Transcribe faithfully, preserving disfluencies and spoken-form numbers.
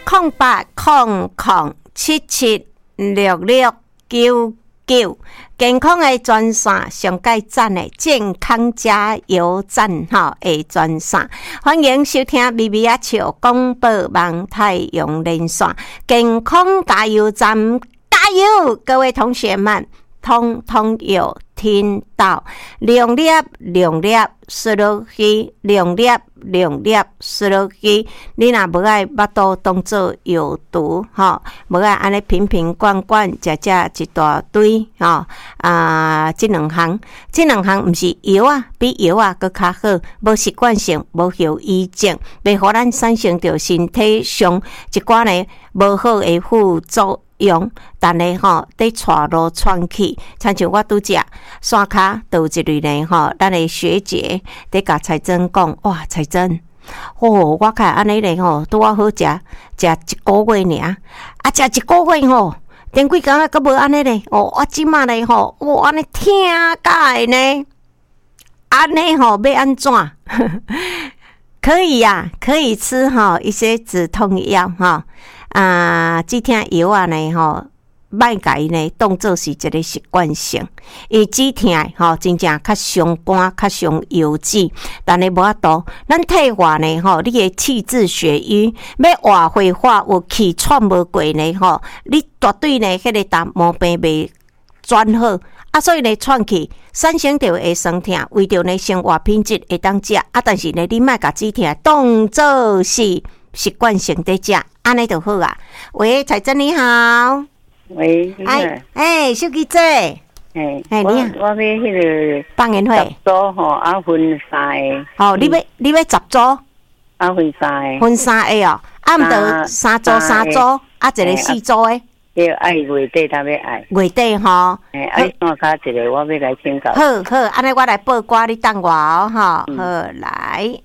空八空空七七六六九九，健康的专线，上界赞的健康加油站哈的专线，欢迎收听咪咪啊笑广播网太阳连线，健康加油站加油，各位同学们，通通有听到，两粒两粒输落去，两粒两粒输落去。你若无爱巴肚当做药毒吼，无爱安尼瓶瓶罐罐食食一大堆吼啊！这两项，这两项毋是药啊，比药啊搁较好，无习惯性，无后遗症，袂互咱产生着身体上一寡呢无好的副作用。但是吼，在带路窜去，亲像我拄食山骹都有一类呢吼，咱的学姐在甲彩珍讲，哇，彩珍，哦，我看安尼咧吼，拄啊好食，食一个月尔，啊，食一个月吼，前几工啊，阁无安尼咧，哦，我即马咧吼，我安尼疼甲呢，安尼吼要安怎？可以呀、啊，可以吃哈一些止痛药哈啊，止痛药啊呢吼。莫甲伊呢当做是一个习惯性，伊止痛吼真正较伤肝、较伤腰子，但是无法度，咱退化呢吼，你的气滞血瘀，要活血化有气喘无过呢吼，你绝对呢迄个达毛病袂转好啊，所以呢喘气产生着会酸痛，为着呢生活品质会当食啊，但是呢你莫甲止痛当做是习惯性在食，安尼就好啊。喂，彩珍你好。 喂， 哎哎，小记者，哎哎，我我要迄个放烟花， 十组吼，啊分三个。 哦，你要你要十组？ 啊分三个。 分三个哦，啊毋着三组三组，啊一个四组的。 要爱月底才要爱。 月底吼。 哎，爱线卡一个，我要来请教。 好好，安尼我来报歌，你等我哦，吼，好来。